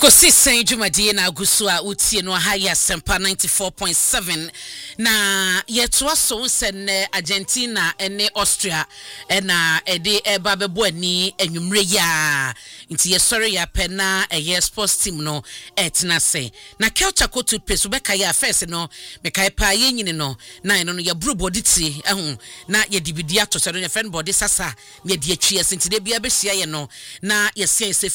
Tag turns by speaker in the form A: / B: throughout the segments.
A: Ekosi sen dwumadie na agusu a utie no haya sempa 94.7 na yeto so sen Argentina ene Austria na ede eba bebo ani anwumre ya nti yesore ya pena sports team no etna se na Kelcha Kotu peso beka ya first no mekai pa yenyine no na eno no ya bro body ti ehun na ye dibidi atose no friend body sasa ye die twie senti de bia be hia ye no na yesi se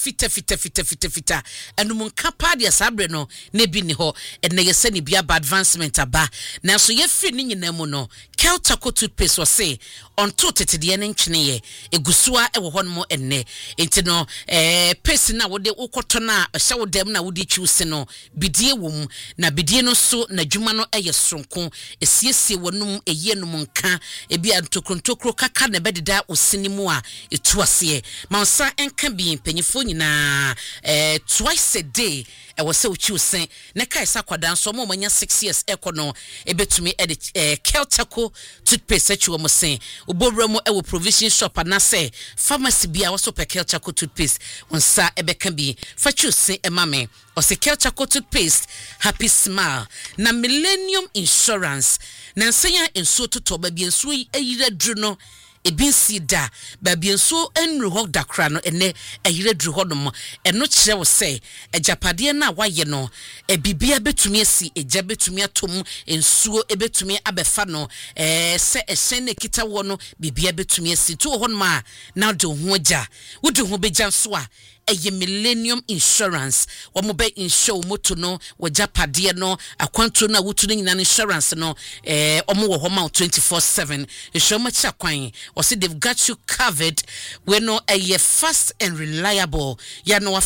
A: fita enum nkapa de sabre no na bi ni ho ene yese ni bia advancement aba na so ye firi ni nyina mu no Kelcha Kotu peso se onto tetede ne ntwene ye egusua ewo ho no enne enti no pesi na wode ukoto na hye wodem na wode twiuse no bidie wom na bidie no so na dwuma no eye sonko esiesie wonum eye num nka ebi antokrontokro kaka na bededa osinimu a etuase ma nsa enka bi mpanyifo nyina twice a day was so choosing na kai sakwadan so mo manya 6 years ekono ebetumi Kelcha toothpaste achu mo sen obowra mo ewo provision shop na say pharmacy bia wo so pe Kelcha toothpaste onsa ebeka bi fa choosing emame o se Kelcha toothpaste happy smile na Millennium Insurance na nsenya enso totoba bi enso eyira dru no ebinsi da babi enso enru ho dakra no ene eyire dru ho no mo eno kire wo se ejapade na waye no ebibia betumi asi eja betumi atom ensuo ebetumi abefa no se ehyen na kita wo no bibia betumi asi to ho no ma na de ho agya wodi ho beja so a eye Millennium Insurance wo be insure moto no wajapade no akwanto na wotu no nyina insurance no omo wo ho ma 24/7 ehwe ma cha kwan or say they've got you covered. We know a fast and reliable. Ya no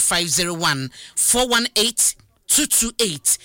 A: 0501 418 228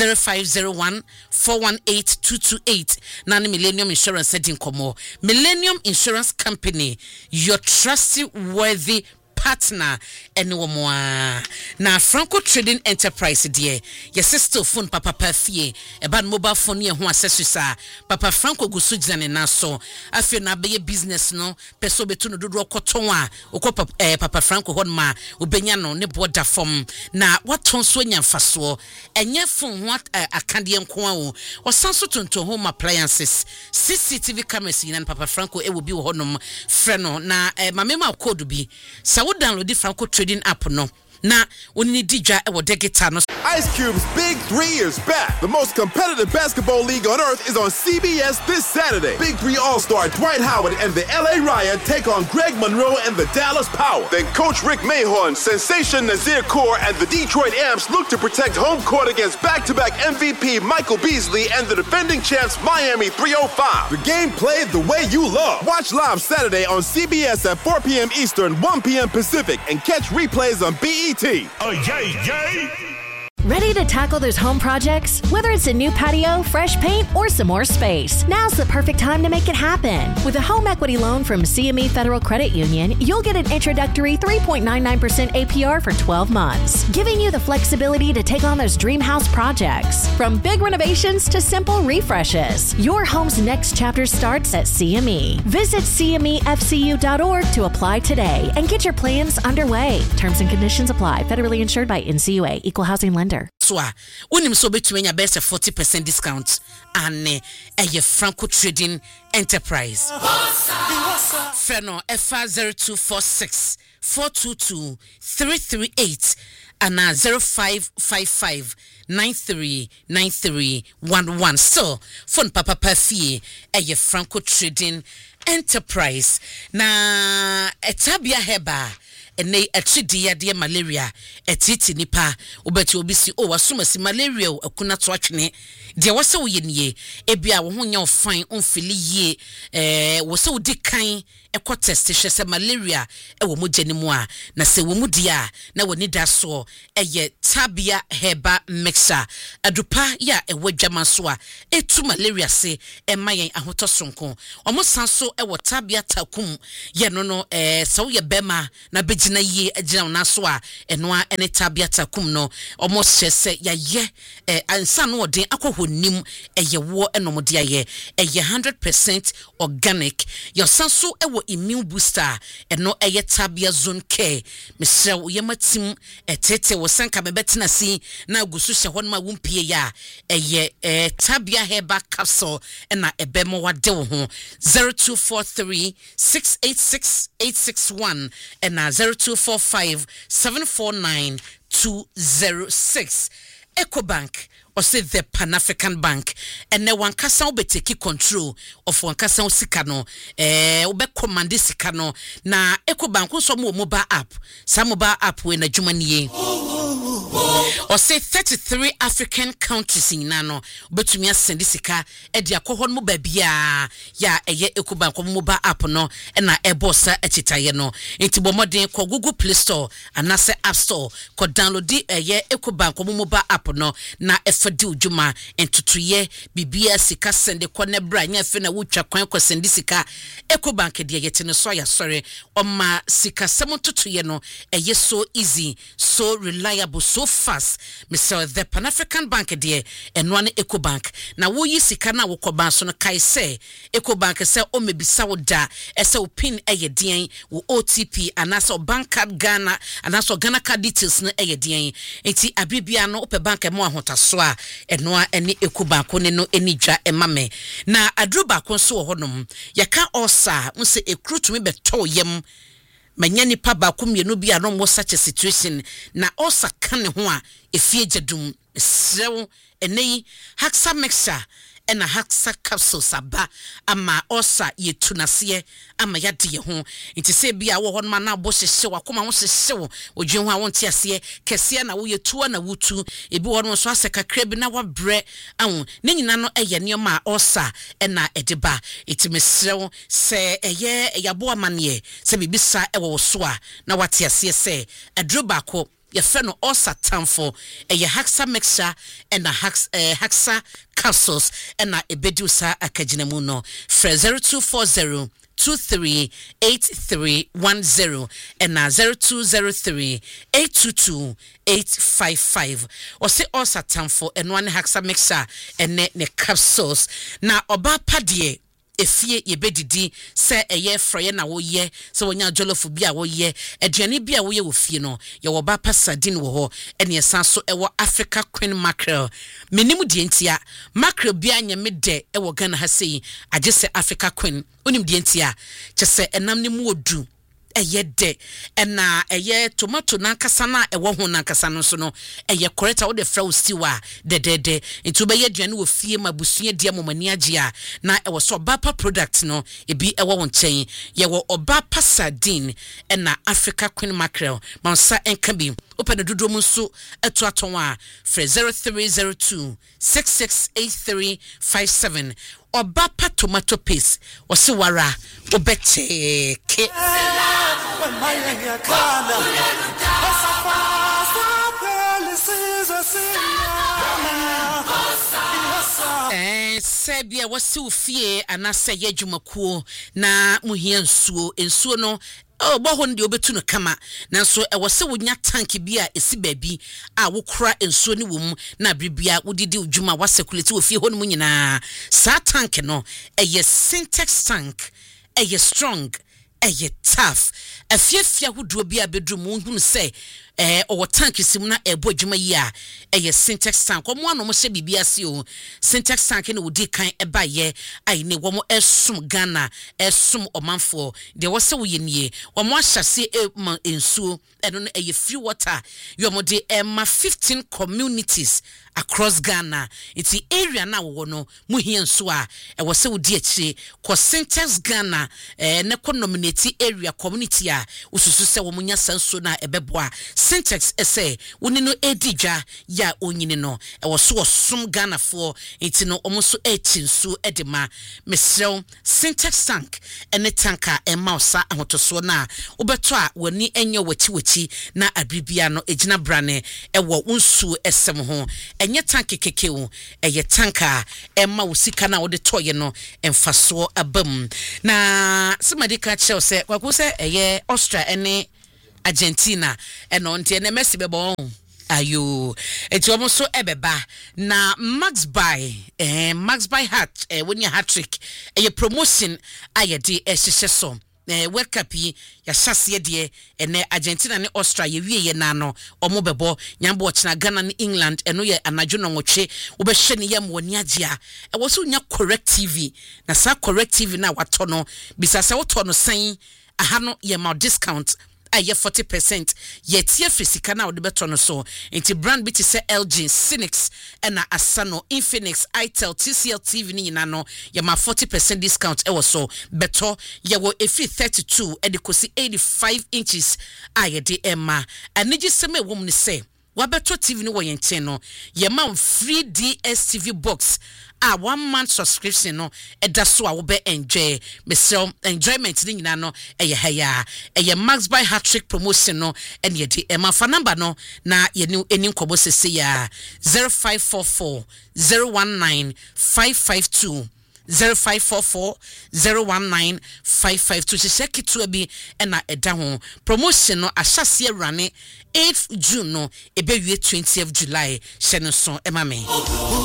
A: 0501 418 228 Nani Millennium Insurance setting komo. Millennium Insurance Company, your trustworthy partner anywhere na Franco Trading Enterprise dear your sister phone papa perfie about mobile phone ye ho accessories papa Franco gusu jane na so afi na be business no peso betu no dodo koton a okọ papa Franco hon ma obenya no ne border form na waton so nyamfaso enye phone ho akade enko a o osanso tonton home appliances CCTV cameras yin papa Franco e will be honom frɛ no na mamema code bi sa download the Franco Trading app no na oni dija e wo degita no
B: Ice Cube's Big 3 is back. The most competitive basketball league on earth is on CBS this Saturday. Big 3 All-Star Dwight Howard and the LA Riot take on Greg Monroe and the Dallas Power. Then Coach Rick Mahorn, Sensation Nazir Kaur, and the Detroit Amps look to protect home court against back-to-back MVP Michael Beasley and the defending champs Miami 305. The game played the way you love. Watch live Saturday on CBS at 4 p.m. Eastern, 1 p.m. Pacific, and catch replays on BET.
C: Oh, yay!
D: Ready to tackle those home projects? Whether it's a new patio, fresh paint, or some more space, now's the perfect time to make it happen. With a home equity loan from CME Federal Credit Union, you'll get an introductory 3.99% APR for 12 months, giving you the flexibility to take on those dream house projects. From big renovations to simple refreshes, your home's next chapter starts at CME. Visit CMEFCU.org to apply today and get your plans underway. Terms and conditions apply. Federally insured by NCUA. Equal Housing Lender.
A: So unim so between your best 40% discount and a Franco Trading Enterprise. Feno FR0246 422 338 and 0555 939311. So phone papa perfie a Franco Trading Enterprise na etabia heba ene achidia de malaria etiti nipa obeti obisi o wasumasi malaria akuna to atwene de wose wo yenie ebia wo ho nya ofan onfili yie wose wo dikan ekọ test hwese malaria ewo mogani mu a na se wo mudia na woni da so eye tabia heba mixer adupa ya ewo dwama so a etu malaria se emayen ahotosonko omo sanso ewo tabia takum ye no so ye bema na begina yie agina na so a eno a ene tabia takum no omo hwese ya ye ansa no odin akohonim eye wo enomode ye 100% organic your sanso ewo immune booster eno eye tabia zone care mesra wo yematim etete wo sanka bebetina si na gusu hye hon ma wumpie ya eye tabia herbal capsule na ebemo wade wo ho 0243 686 861 na 0245 749 206 Ecobank or say the Pan-African Bank and ne one kasa obeteki control of one kasa sikano obe command sikano na Ecobank so mo mobile app some mobile app we na jumanie or say 33 African countries in nano betumi asend sika e dia kohon mo ba bia ya eye Ecobank mobile app no na ebosa echitaye no enti modern ko Google Play Store anase App Store ko download di eye Ecobank mobile app no na efadi ujuma entutuye bibia sika sende ko ne bra nya fe na wutwa kwan ko sende sika Ecobank de yete no so ya sore oma sika sem tutuye no eye so easy so reliable so fast Mr. the Pan-African Bank de enwa ne Ecobank na wo yi sika na wo koban so no kai se Ecobank se o mebisa wo da ese o pin eye den wo OTP anasa bank card Ghana anasa Ghana card details na eye den enti abibia no ope bank mo ahotaso a enoa ene Ecobank ne no enidwa emame na adruba konso wo honom yaka osa nse ekrutumi beto yem manya nipa ba ko mienu bia no mo such a situation na osa kan ho a efie jedum sew enei haksa mixture ena haksa capsules aba ama osa yetunase ama yade ye ho nti se bia wo hon ma na bo hyehye wakoma ho hyehye odwen ho a wonte ase kese na wo yetu na wutu ebi won so aseka krabi na wabre ahun ne nyina no eye ne ma osa ena edeba itimesrew se eye yabo amane se bibisa ewo so a na wate ase se adroba ko ye fe no osa tamfo eye haksa mixture and haksa capsules and ebedusa akaginamu no 0240 238310 and 0203 822 855 or say osa tamfo and one haksa mixture and ne capsules na oba padie efie yebedidi se eye froye na wo ye se wonya jollof bia wo ye aduane bia wo ye wo fie no ye wo ba pasadin wo ho ene esan so ewo Africa Queen mackerel menim die ntia mackerel bia nya mede ewo Ghana ha sei agese Africa Queen onim die ntia kyese enam ne mu odu eye de ena eye tomato na nkasa na ewo ho na nkasa no so no eye correct wo de fra stewa de ntu be ye duane wo fie mabusua dia momani agea na ewo so bapa product no ebi ewo won chen ye wo obapa sardine ena Africa Queen mackerel mansa enka bi open the dodo munso eto aton a 0302 668357 obapa tomato paste wose wara obete ke sebia wose ufie anase yedwumakuo na muhia nsuo no boho ndi obetu no kama nanso wose wonya tank bi a esi baabi a wokura nsuo ne wom na bribia wodidi udwuma wasekuleti ofie ho no mu nyina sa tank no eye Syntex tank eye strong eye tough afiafia hodo bi abedru mu hunu se owo tank sim na ebo adwuma yi a eye Syntex tank omo ano mo hye bibia se o Syntex tank ne wodi kan eba ye ai ne wo mo esum Ghana esum omanfo de wo se wo ye nie wo mo ahyase ensuo eno no eye free water yo mo de ema 15 communities across Ghana iti area na wo no mu hia nso a wo se wo di akire ko Syntex Ghana ne ko nominate area community a ususu se wo munya sanso na ebeboa Syntex ese woni no edija ya onyini no wo so osum Ghana for iti no omoso etinsu edema mesrew Syntex tank ene tanka emausa ahotoso na obeto a wani enyo wachi na abribia no ejina brane ewo unsu esem ho enye tank kekeo eye tanka emma wosika na wode toye no emfaso abam na simadika chew se kwaku se eye Austria ene Argentina eno ntie ne Messi bebo ayo etiomo so ebeba na Max by hat when your hat trick eye promotion ayede ehyehyɛ so World Cup yi ya hyase de ene Argentina ne Australia wie ye na no omobebo nyambo ochina Ghana ne England eno ye anadwo no nwotwe obehwe ne yam woni agea e wo so nya correct TV na sa correct TV na wato no bisa se woto no san aha no ye ma discount aye 40% ye tie fisika na wo de beto no so enti brand bit say LG Cinix na Asano Infinix Itel TCL TV ni na no ye ma 40% discount e wo so beto ye wo efi 32 e de kosi 85 inches aye de emma aniji seme wo mu ni say wabeto TV ni wo yenten no ye ma free DSTV box 1 month subscription no eda so a wo be enjoy mesel enjoyment ni nyina no eye haya eye Max by Hat-Trick promotion no ene ye di ema fa number no na ye ni eni nkobo sese ya 0544 019 552 0544 019 552 cheke to bi na eda ho promotion no ahyase rane 8th June no ebe wie 20th July hye no so ema me